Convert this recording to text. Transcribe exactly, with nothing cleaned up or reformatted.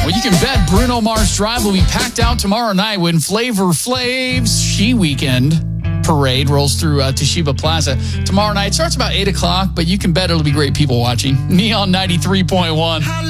Well, you can bet Bruno Mars Drive will be packed out tomorrow night when Flavor Flav's She Weekend parade rolls through uh, Toshiba Plaza. Tomorrow night starts about eight o'clock, but you can bet it'll be great people watching. Neon ninety-three point one.